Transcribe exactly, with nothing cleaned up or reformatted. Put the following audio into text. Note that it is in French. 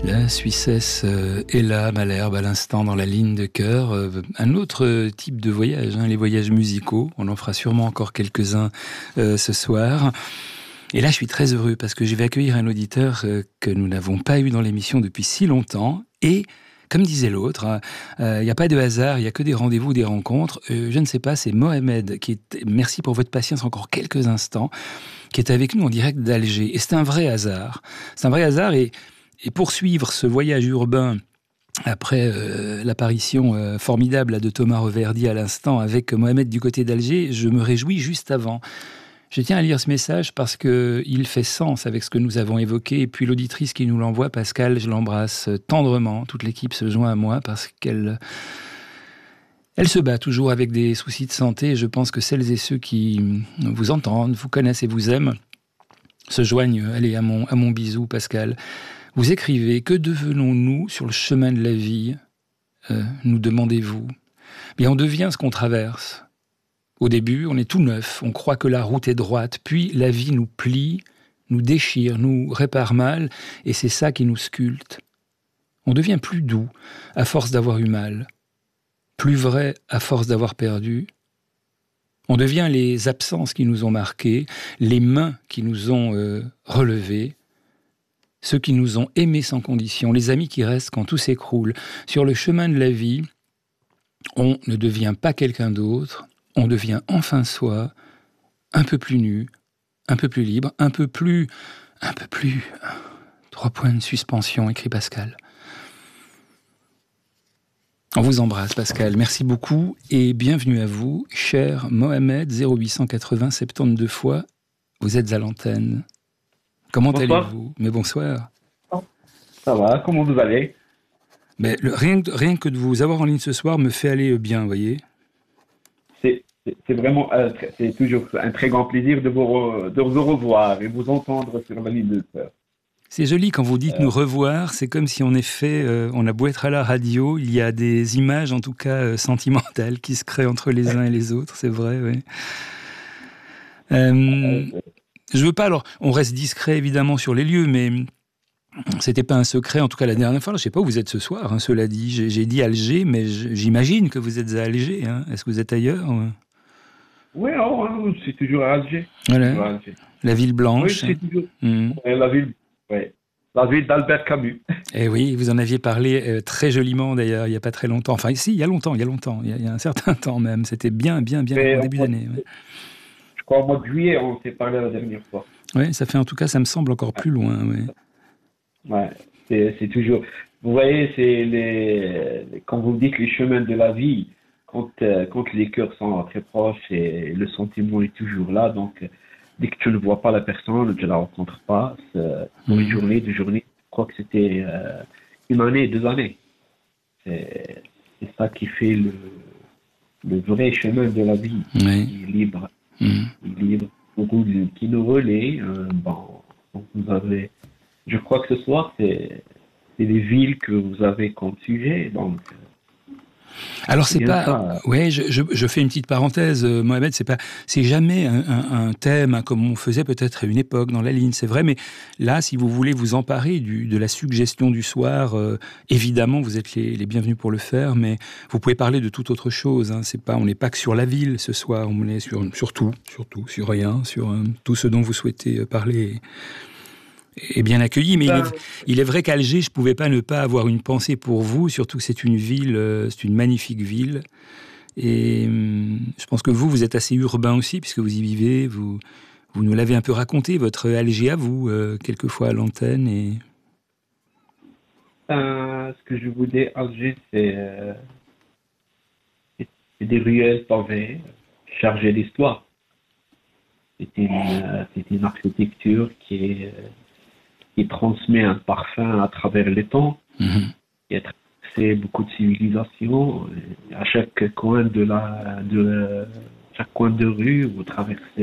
La Suissesse euh, est là, Malherbe, à l'instant, dans la ligne de cœur. Euh, un autre type de voyage, hein, les voyages musicaux. On en fera sûrement encore quelques-uns euh, ce soir. Et là, je suis très heureux parce que je vais accueillir un auditeur euh, que nous n'avons pas eu dans l'émission depuis si longtemps. Et, comme disait l'autre, il euh, n'y a pas de hasard, il n'y a que des rendez-vous, des rencontres. Euh, je ne sais pas, c'est Mohamed qui est... Merci pour votre patience encore quelques instants, qui est avec nous en direct d'Alger. Et c'est un vrai hasard. C'est un vrai hasard et... Et poursuivre ce voyage urbain après euh, l'apparition euh, formidable de Thomas Reverdy à l'instant avec Mohamed du côté d'Alger, je me réjouis juste avant. Je tiens à lire ce message parce qu'il fait sens avec ce que nous avons évoqué. Et puis l'auditrice qui nous l'envoie, Pascal, je l'embrasse tendrement. Toute l'équipe se joint à moi parce qu'elle elle se bat toujours avec des soucis de santé. Et je pense que celles et ceux qui vous entendent, vous connaissent et vous aiment se joignent. Allez, à mon, à mon bisou, Pascal. Vous écrivez « Que devenons-nous sur le chemin de la vie ?» euh, nous demandez-vous. Bien, on devient ce qu'on traverse. Au début, on est tout neuf, on croit que la route est droite, puis la vie nous plie, nous déchire, nous répare mal, et c'est ça qui nous sculpte. On devient plus doux à force d'avoir eu mal, plus vrai à force d'avoir perdu. On devient les absences qui nous ont marqués, les mains qui nous ont euh, relevés, ceux qui nous ont aimés sans condition, les amis qui restent quand tout s'écroule. Sur le chemin de la vie, on ne devient pas quelqu'un d'autre, on devient enfin soi, un peu plus nu, un peu plus libre, un peu plus... un peu plus... Trois points de suspension, écrit Pascal. On vous embrasse, Pascal. Merci beaucoup et bienvenue à vous, cher Mohamed, zéro huit cent quatre-vingts soixante-douze fois. Vous êtes à l'antenne. Comment bonsoir. Allez-vous? Mais bonsoir. Ça va, comment vous allez? Mais le, rien, rien que de vous avoir en ligne ce soir me fait aller bien, vous voyez. C'est, c'est, c'est vraiment, euh, c'est toujours un très grand plaisir de vous, de vous revoir et vous entendre sur la ligne de cœur. C'est joli quand vous dites euh... nous revoir, c'est comme si en effet, euh, on a beau être à la radio, il y a des images en tout cas euh, sentimentales qui se créent entre les uns et les autres, c'est vrai, oui. Euh... euh Je veux pas, alors, on reste discret évidemment sur les lieux, mais c'était pas un secret, en tout cas la dernière fois. Je sais pas où vous êtes ce soir, hein, cela dit. J'ai, j'ai dit Alger, mais j'imagine que vous êtes à Alger. Hein. Est-ce que vous êtes ailleurs? Oui, oh, c'est toujours à Alger. Voilà. Toujours à Alger. La ville blanche. Oui, c'est toujours. Mmh. La ville, ouais. La ville d'Albert Camus. Eh oui, vous en aviez parlé euh, très joliment d'ailleurs, il n'y a pas très longtemps. Enfin, ici, il y a longtemps, il y a longtemps, il y a, il y a un certain temps même. C'était bien, bien, bien au début d'année. Ouais. Je crois au mois de juillet, on s'est parlé la dernière fois. Oui, ça fait en tout cas, ça me semble encore plus loin. Oui, ouais, c'est, c'est toujours... Vous voyez, c'est les... quand vous dites les chemins de la vie, quand, euh, quand les cœurs sont très proches et le sentiment est toujours là, donc dès que tu ne vois pas la personne, tu ne la rencontres pas, c'est pour une journée, deux journées, je crois que c'était euh, une année, deux années. C'est, c'est ça qui fait le, le vrai chemin de la vie, oui. qui est libre. Mmh. Libre, beaucoup de, qui nous relaie. Euh, bon, donc vous avez, je crois que ce soir, c'est, c'est les villes que vous avez comme sujet. Donc, alors c'est, c'est pas, ouais, je, je, je fais une petite parenthèse, euh, Mohamed, c'est pas, c'est jamais un, un, un thème hein, comme on faisait peut-être à une époque dans la ligne, c'est vrai, mais là, si vous voulez vous emparer du, de la suggestion du soir, euh, évidemment, vous êtes les, les bienvenus pour le faire, mais vous pouvez parler de toute autre chose. Hein, c'est pas, on n'est pas que sur la ville ce soir, on est sur, sur tout, sur tout, sur rien, sur euh, tout ce dont vous souhaitez parler. Et bien accueilli, mais il est, il est vrai qu'Alger, je ne pouvais pas ne pas avoir une pensée pour vous, surtout que c'est une ville, c'est une magnifique ville. Et je pense que vous, vous êtes assez urbain aussi, puisque vous y vivez, vous, vous nous l'avez un peu raconté, votre Alger à vous, euh, quelquefois à l'antenne. Et... Euh, ce que je vous dis, Alger, c'est, euh, c'est des ruelles pavées, chargées d'histoire. C'est une, euh, c'est une architecture qui est... Euh, qui transmet un parfum à travers les temps, mmh. qui a traversé beaucoup de civilisations. À chaque coin de la, de chaque coin de rue, vous traversez